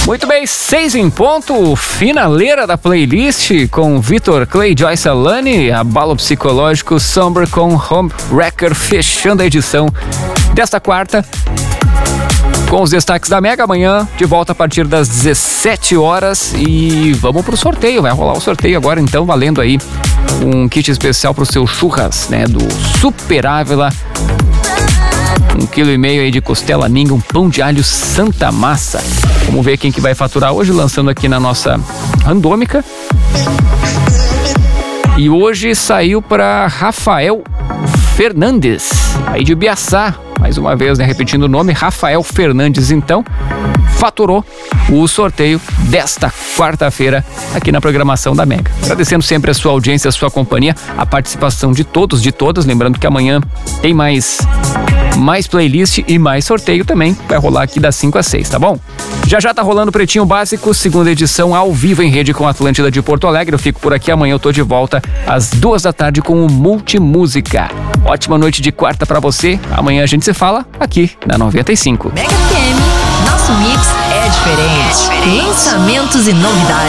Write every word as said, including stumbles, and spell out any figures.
Muito bem, seis em ponto, finaleira da playlist com Vitor Clay, Joyce Alane, abalo psicológico Somber com Home Wrecker, fechando a edição desta quarta. Com os destaques da Mega, amanhã de volta a partir das dezessete horas e vamos pro sorteio, vai rolar o sorteio agora então, valendo aí um kit especial pro seu churras, né, do Super Ávila. Um quilo e meio aí de costela ninga, um pão de alho Santa Massa. Vamos ver quem que vai faturar hoje, lançando aqui na nossa randômica. E hoje saiu para Rafael Fernandes, aí de Biaçá. Mais uma vez, né, repetindo o nome, Rafael Fernandes, então, faturou o sorteio desta quarta-feira aqui na programação da Mega. Agradecendo sempre a sua audiência, a sua companhia, a participação de todos, de todas. Lembrando que amanhã tem mais, mais playlist e mais sorteio também. Vai rolar aqui das cinco às seis, tá bom? Já já tá rolando o Pretinho Básico, segunda edição ao vivo em rede com a Atlântida de Porto Alegre. Eu fico por aqui, amanhã eu tô de volta às duas da tarde com o Multimúsica. Ótima noite de quarta pra você. Amanhã a gente se fala aqui na noventa e cinco. Mega F M, nosso mix é diferente. É diferente. Lançamentos e novidades.